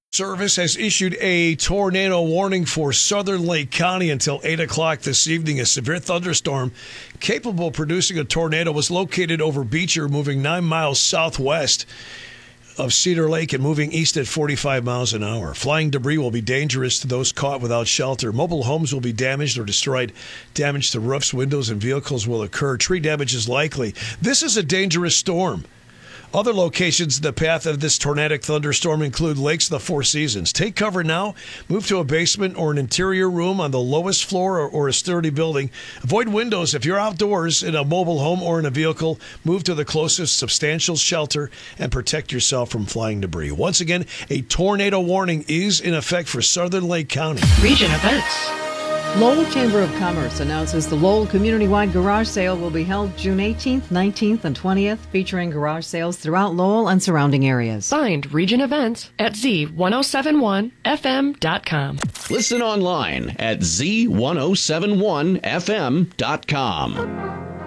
Service has issued a tornado warning for southern Lake County until 8 o'clock this evening. A severe thunderstorm capable of producing a tornado was located over Beecher, moving 9 miles southwest of Cedar Lake and moving east at 45 miles an hour. Flying debris will be dangerous to those caught without shelter. Mobile homes will be damaged or destroyed. Damage to roofs, windows, and vehicles will occur. Tree damage is likely. This is a dangerous storm. Other locations in the path of this tornadic thunderstorm include Lakes of the Four Seasons. Take cover now. Move to a basement or an interior room on the lowest floor or a sturdy building. Avoid windows if you're outdoors in a mobile home or in a vehicle. Move to the closest substantial shelter and protect yourself from flying debris. Once again, a tornado warning is in effect for southern Lake County. Region events. Lowell Chamber of Commerce announces the Lowell Community-Wide Garage Sale will be held June 18th, 19th, and 20th, featuring garage sales throughout Lowell and surrounding areas. Find Region Events at z1071fm.com. Listen online at z1071fm.com.